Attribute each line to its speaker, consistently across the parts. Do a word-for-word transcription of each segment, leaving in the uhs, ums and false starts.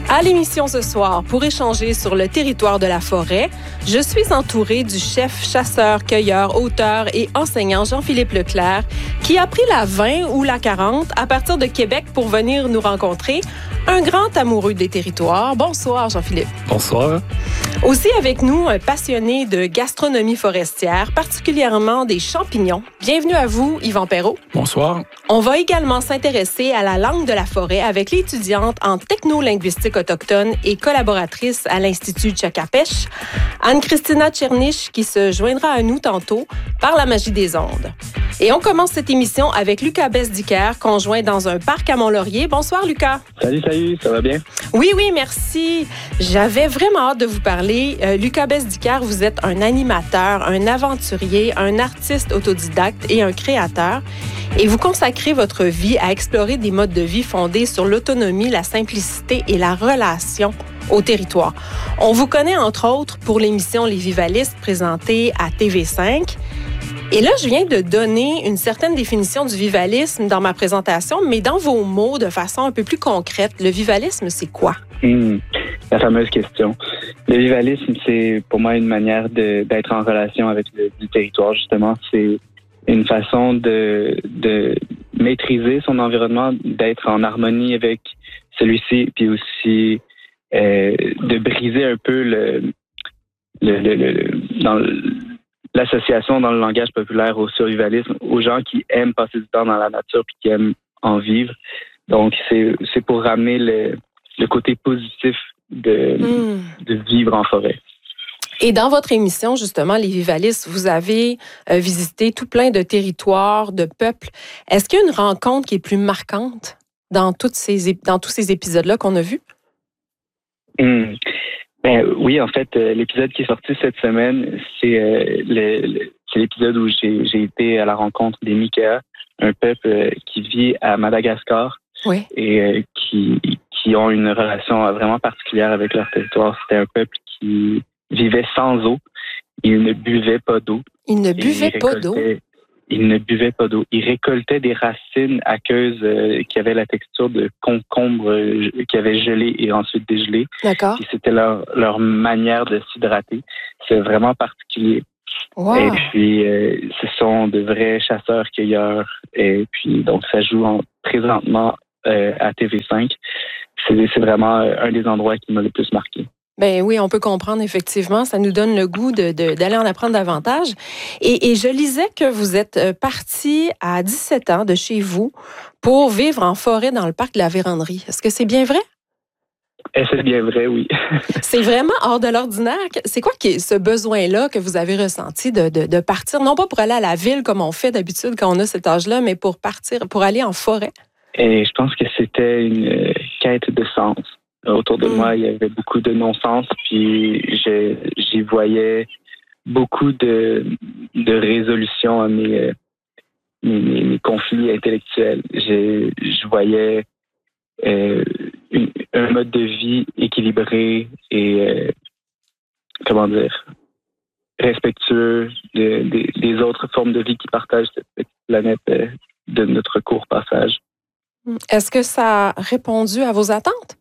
Speaker 1: À l'émission ce soir, pour échanger sur le territoire de la forêt, je suis entourée du chef chasseur, cueilleur, auteur et enseignant Jean-Philippe Leclerc, qui a pris la vingt ou la quarante à partir de Québec pour venir nous rencontrer. Un grand amoureux des territoires. Bonsoir, Jean-Philippe.
Speaker 2: Bonsoir.
Speaker 1: Aussi avec nous, un passionné de gastronomie forestière, particulièrement des champignons. Bienvenue à vous, Yvan Perrault.
Speaker 2: Bonsoir.
Speaker 1: On va également s'intéresser à la langue de la forêt avec l'étudiante en technolinguistique autochtone et collaboratrice à l'Institut Tchakapèche, Anne-Christina Tchernich, qui se joindra à nous tantôt par la magie des ondes. Et on commence cette émission avec Lucas Besdiker, conjoint dans un parc à Mont-Laurier. Bonsoir, Lucas.
Speaker 3: Salut, salut, ça va bien?
Speaker 1: Oui, oui, merci. J'avais vraiment hâte de vous parler. Euh, Lucas Besdiker, vous êtes un animateur, un aventurier, un artiste autodidacte et un créateur. Et vous consacrez votre vie à explorer des modes de vie fondés sur l'autonomie, la simplicité et la relation au territoire. On vous connaît entre autres pour l'émission Les Vivalistes présentée à T V cinq. Et là, je viens de donner une certaine définition du vivalisme dans ma présentation, mais dans vos mots, de façon un peu plus concrète, le vivalisme, c'est quoi?
Speaker 3: Mmh, la fameuse question. Le vivalisme, c'est pour moi une manière de, d'être en relation avec le, le territoire, justement. C'est une façon de, de maîtriser son environnement, d'être en harmonie avec celui-ci, puis aussi euh, de briser un peu le, le, le, le dans le l'association dans le langage populaire au survivalisme, aux gens qui aiment passer du temps dans la nature puis qui aiment en vivre. Donc, c'est, c'est pour ramener le, le côté positif de, mmh. de vivre en forêt.
Speaker 1: Et dans votre émission, justement, Les Vivalistes, vous avez euh, visité tout plein de territoires, de peuples. Est-ce qu'il y a une rencontre qui est plus marquante dans, toutes ces, dans tous ces épisodes-là qu'on a vus?
Speaker 3: Mmh. Ben, oui, en fait, euh, l'épisode qui est sorti cette semaine, c'est, euh, le, le, c'est l'épisode où j'ai, j'ai été à la rencontre des Mikea, un peuple euh, qui vit à Madagascar
Speaker 1: oui.
Speaker 3: et euh, qui, qui ont une relation vraiment particulière avec leur territoire. C'était un peuple qui vivait sans eau. Ils ne buvaient pas d'eau.
Speaker 1: Ils ne buvaient pas d'eau?
Speaker 3: Ils ne buvaient pas d'eau. Ils récoltaient des racines aqueuses euh, qui avaient la texture de concombre euh, qui avaient gelé et ensuite dégelé.
Speaker 1: D'accord.
Speaker 3: Puis c'était leur, leur manière de s'hydrater. C'est vraiment particulier.
Speaker 1: Wow.
Speaker 3: Et puis, euh, ce sont de vrais chasseurs-cueilleurs. Et puis, donc, ça joue en, présentement euh, à T V cinq. C'est, c'est vraiment un des endroits qui m'a le plus marqué.
Speaker 1: Ben oui, on peut comprendre, effectivement. Ça nous donne le goût de, de, d'aller en apprendre davantage. Et, et je lisais que vous êtes parti à dix-sept ans de chez vous pour vivre en forêt dans le parc de la Vérandrie. Est-ce que c'est bien vrai?
Speaker 3: Et c'est bien vrai, oui.
Speaker 1: C'est vraiment hors de l'ordinaire. C'est quoi qui est ce besoin-là que vous avez ressenti de, de, de partir, non pas pour aller à la ville comme on fait d'habitude quand on a cet âge-là, mais pour partir, pour aller en forêt?
Speaker 3: Et je pense que c'était une quête de sens. Autour de mmh. moi, il y avait beaucoup de non-sens, puis je, j'y voyais beaucoup de, de résolutions à mes, mes, mes, mes conflits intellectuels. Je, je voyais euh, une, un mode de vie équilibré et, euh, comment dire, respectueux de, de, des autres formes de vie qui partagent cette petite planète euh, de notre court passage.
Speaker 1: Est-ce que ça a répondu à vos attentes?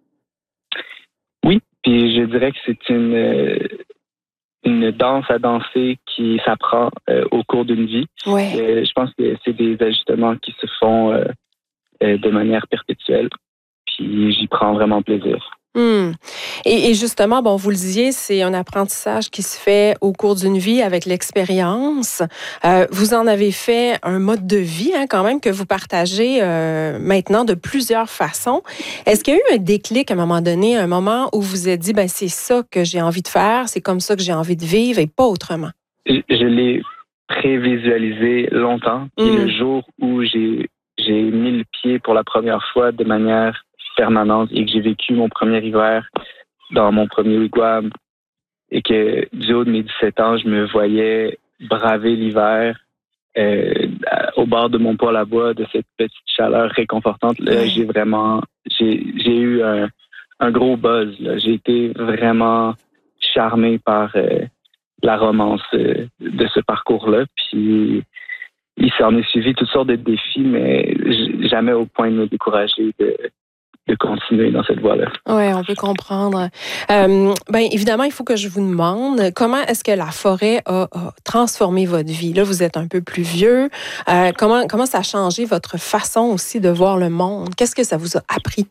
Speaker 3: Oui, puis je dirais que c'est une, une danse à danser qui s'apprend euh, au cours d'une vie.
Speaker 1: Ouais.
Speaker 3: Euh, je pense que c'est des ajustements qui se font euh, euh, de manière perpétuelle, puis j'y prends vraiment plaisir.
Speaker 1: Hum. Et, et justement, bon, vous le disiez, c'est un apprentissage qui se fait au cours d'une vie avec l'expérience. Euh, vous en avez fait un mode de vie, hein, quand même, que vous partagez euh, maintenant de plusieurs façons. Est-ce qu'il y a eu un déclic à un moment donné, un moment où vous vous êtes dit, ben c'est ça que j'ai envie de faire, c'est comme ça que j'ai envie de vivre et pas autrement?
Speaker 3: Je, je l'ai prévisualisé longtemps. Hum. Et le jour où j'ai, j'ai mis le pied pour la première fois de manière permanente et que j'ai vécu mon premier hiver dans mon premier wigwam et que du haut de mes dix-sept ans, je me voyais braver l'hiver euh, au bord de mon poêle à bois, de cette petite chaleur réconfortante. Là, j'ai vraiment, j'ai, j'ai eu un, un gros buzz. Là. J'ai été vraiment charmé par euh, la romance euh, de ce parcours-là. Puis il s'en est suivi toutes sortes de défis, mais jamais au point de me décourager de de continuer dans cette voie-là.
Speaker 1: Oui, on peut comprendre. Euh, ben, évidemment, il faut que je vous demande comment est-ce que la forêt a, a transformé votre vie? Là, vous êtes un peu plus vieux. Euh, comment, comment ça a changé votre façon aussi de voir le monde? Qu'est-ce que ça vous a appris?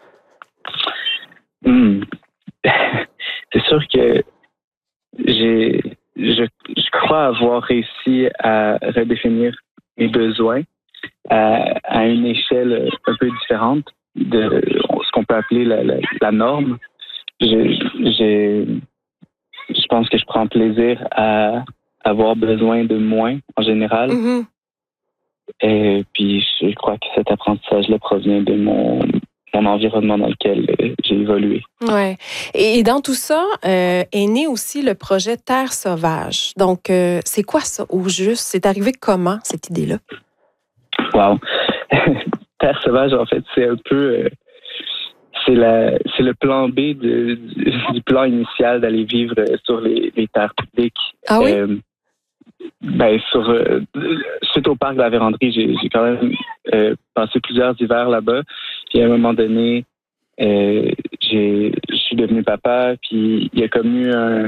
Speaker 3: Hmm. C'est sûr que j'ai, je, je crois avoir réussi à redéfinir mes besoins à, à une échelle un peu différente de ce qu'on peut appeler la, la, la norme. Je, j'ai, je pense que je prends plaisir à avoir besoin de moins en général.
Speaker 1: Mm-hmm.
Speaker 3: Et puis, je crois que cet apprentissage-là provient de mon, mon environnement dans lequel j'ai évolué.
Speaker 1: Ouais. Et dans tout ça, euh, est né aussi le projet Terre sauvage. Donc, euh, c'est quoi ça au juste? C'est arrivé comment, cette idée-là?
Speaker 3: Wow! Terre sauvage, en fait, c'est un peu... Euh, c'est, la, c'est le plan B de, du, du plan initial d'aller vivre sur les, les terres publiques.
Speaker 1: Ah oui?
Speaker 3: Euh, ben, sur, euh, suite au parc de la Vérandrie, j'ai, j'ai quand même euh, passé plusieurs hivers là-bas. Puis à un moment donné, euh, j'ai, je suis devenu papa, puis il y a comme eu un...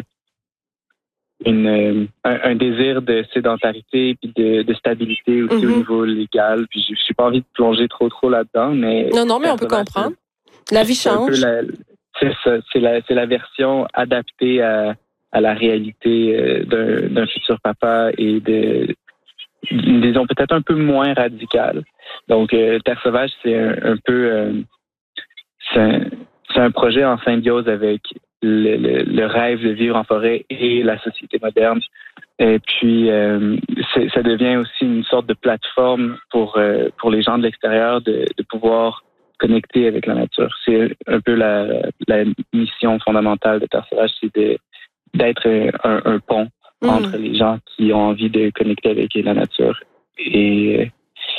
Speaker 3: Une, un, un désir de sédentarité puis de, de stabilité aussi mm-hmm. au niveau légal. Puis je n'ai pas envie de plonger trop trop là-dedans, mais
Speaker 1: non non, mais on peut comprendre. La vie change.
Speaker 3: La, c'est ça, c'est la c'est la version adaptée à, à la réalité euh, d'un, d'un futur papa et de disons peut-être un peu moins radicale. Donc euh, Terre sauvage, c'est un, un peu euh, c'est, un, c'est un projet en symbiose avec Le, le, le rêve de vivre en forêt et la société moderne. Et puis, euh, ça devient aussi une sorte de plateforme pour, euh, pour les gens de l'extérieur de, de pouvoir connecter avec la nature. C'est un peu la, la mission fondamentale de Terre sauvage, c'est de, d'être un, un pont mmh. entre les gens qui ont envie de connecter avec la nature et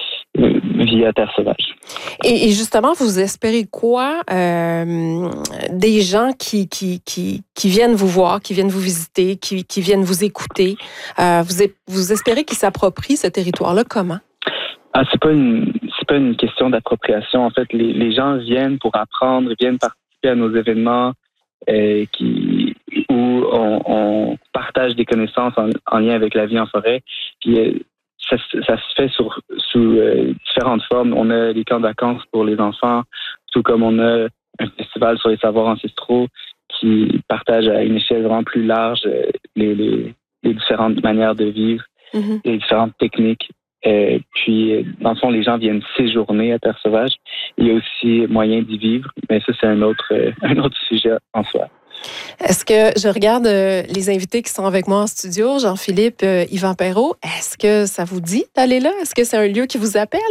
Speaker 3: via Terre sauvage.
Speaker 1: Et, et justement, vous espérez quoi euh, des gens qui, qui, qui, qui viennent vous voir, qui viennent vous visiter, qui, qui viennent vous écouter? Euh, vous, vous espérez qu'ils s'approprient ce territoire-là comment?
Speaker 3: Ah, c'est pas une, c'est pas une question d'appropriation. En fait, les, les gens viennent pour apprendre, viennent participer à nos événements euh, qui, où on, on partage des connaissances en, en lien avec la vie en forêt. Puis, euh, Ça, ça se fait sur, sous euh, différentes formes. On a des camps de vacances pour les enfants, tout comme on a un festival sur les savoirs ancestraux qui partage à une échelle vraiment plus large euh, les, les, les différentes manières de vivre, mm-hmm. les différentes techniques. Euh, puis, dans le fond, les gens viennent séjourner à Terre sauvage. Il y a aussi moyen d'y vivre, mais ça, c'est un autre, euh, un autre sujet en soi.
Speaker 1: Est-ce que je regarde euh, les invités qui sont avec moi en studio, Jean-Philippe, euh, Yvan Perrault, est-ce que ça vous dit d'aller là? Est-ce que c'est un lieu qui vous appelle?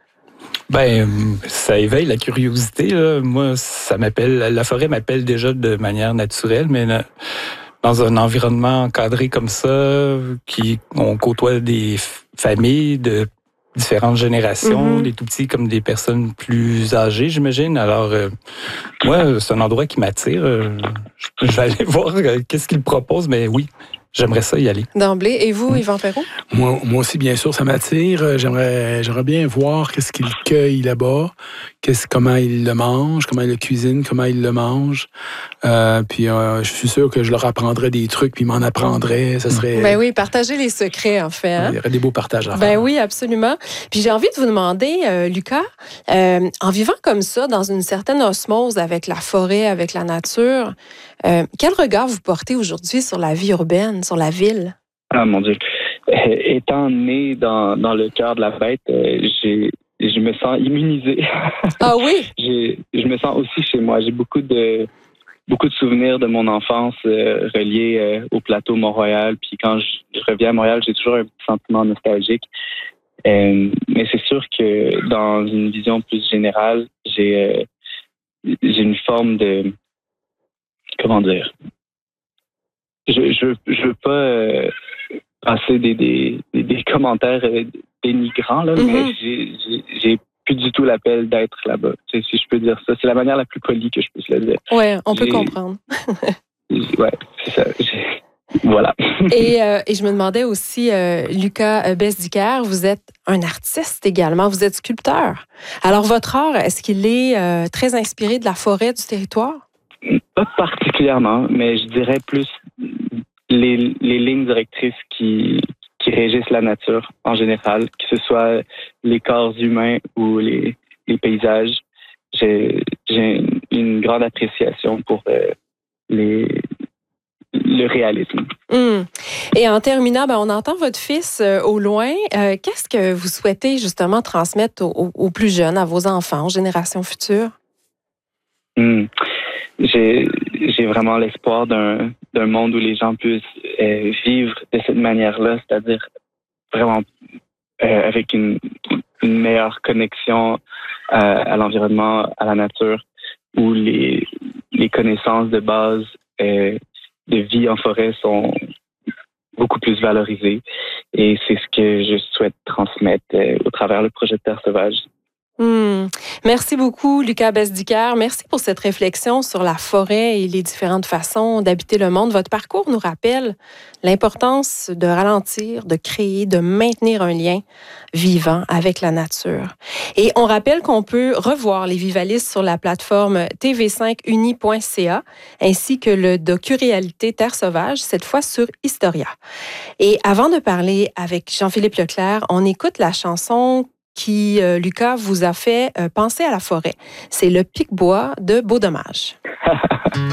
Speaker 2: Ben, ça éveille la curiosité, là. Moi, ça m'appelle, la forêt m'appelle déjà de manière naturelle, mais dans un environnement encadré comme ça, qui, on côtoie des familles de différentes générations, mm-hmm. des tout-petits comme des personnes plus âgées, j'imagine. Alors, euh, moi, c'est un endroit qui m'attire. Euh, je vais aller voir euh, qu'est-ce qu'il propose, mais oui, j'aimerais ça y aller.
Speaker 1: D'emblée. Et vous, mmh. Yvan Perrault?
Speaker 4: Moi, moi aussi, bien sûr, ça m'attire. J'aimerais, j'aimerais bien voir qu'est-ce qu'il cueille là-bas, qu'est-ce, comment il le mange, comment il le cuisine, comment il le mange. Euh, puis, euh, je suis sûr que je leur apprendrais des trucs, puis ils m'en apprendraient. Ça serait...
Speaker 1: Ben oui, partager les secrets, en fait. Hein?
Speaker 4: Il y aurait des beaux partages à faire.
Speaker 1: Ben oui, absolument. Puis, j'ai envie de vous demander, euh, Lucas, euh, en vivant comme ça, dans une certaine osmose avec la forêt, avec la nature, euh, quel regard vous portez aujourd'hui sur la vie urbaine, sur la ville?
Speaker 3: Ah, mon Dieu. Étant né dans, dans le cœur de la bête, euh, j'ai, je me sens immunisé.
Speaker 1: Ah oui?
Speaker 3: j'ai, je me sens aussi chez moi. J'ai beaucoup de, beaucoup de souvenirs de mon enfance euh, reliés euh, au plateau Mont-Royal. Puis quand je, je reviens à Montréal, j'ai toujours un petit sentiment nostalgique. Euh, mais c'est sûr que dans une vision plus générale, j'ai, euh, j'ai une forme de... Comment dire? Je je je veux pas euh, passer des, des, des, des commentaires euh, dénigrants, là, mm-hmm. mais j'ai, j'ai, j'ai plus du tout l'appel d'être là-bas. Tu sais, si je peux dire ça. C'est la manière la plus polie que je puisse le dire.
Speaker 1: Oui, on
Speaker 3: j'ai,
Speaker 1: peut comprendre.
Speaker 3: Oui, c'est ça. J'ai, Voilà.
Speaker 1: et, euh, et je me demandais aussi, euh, Lucas Besdiker, vous êtes un artiste également, vous êtes sculpteur. Alors, votre art, est-ce qu'il est euh, très inspiré de la forêt du territoire?
Speaker 3: Pas particulièrement, mais je dirais plus les, les lignes directrices qui, qui régissent la nature en général, que ce soit les corps humains ou les, les paysages. J'ai, j'ai une grande appréciation pour euh, les, le réalisme.
Speaker 1: Mmh. Et en terminant, ben, on entend votre fils euh, au loin. Euh, qu'est-ce que vous souhaitez justement transmettre aux, aux plus jeunes, à vos enfants, aux générations futures?
Speaker 3: Mmh. J'ai, j'ai vraiment l'espoir d'un, d'un monde où les gens puissent euh, vivre de cette manière-là, c'est-à-dire vraiment euh, avec une, une meilleure connexion euh, à l'environnement, à la nature, où les, les connaissances de base euh, de vie en forêt sont beaucoup plus valorisées. Et c'est ce que je souhaite transmettre euh, au travers le projet de Terre sauvage.
Speaker 1: Mmh. Merci beaucoup, Lucas Besdiker. Merci pour cette réflexion sur la forêt et les différentes façons d'habiter le monde. Votre parcours nous rappelle l'importance de ralentir, de créer, de maintenir un lien vivant avec la nature. Et on rappelle qu'on peut revoir les Vivalistes sur la plateforme t v cinq uni point c a ainsi que le docu-réalité Terre sauvage, cette fois sur Historia. Et avant de parler avec Jean-Philippe Leclerc, on écoute la chanson qui, euh, Lucas, vous a fait euh, penser à la forêt. C'est le Pic-Bois de Beau Dommage.